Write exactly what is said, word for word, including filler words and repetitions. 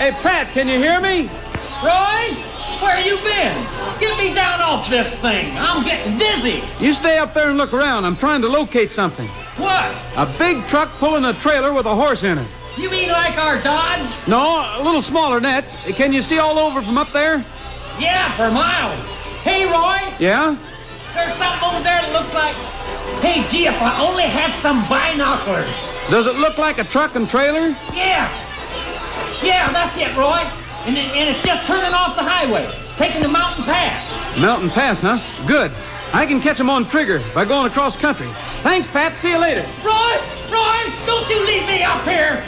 Hey, Pat, can you hear me? Roy, where you been? Get me down off this thing. I'm getting dizzy. You stay up there and look around. I'm trying to locate something. What? A big truck pulling a trailer with a horse in it. You mean like our Dodge? No, a little smaller than that. Can you see all over from up there? Yeah, for miles. Hey, Roy, Yeah? there's something over there that looks like... Hey, gee, if I only had some binoculars. Does it look like a truck and trailer? Yeah. Yeah, that's it, Roy. And, it, and it's just turning off the highway, taking the mountain pass. Mountain Pass, huh? Good. I can catch them on trigger by going across country. Thanks, Pat. See you later. Roy, Roy, don't you leave me up here.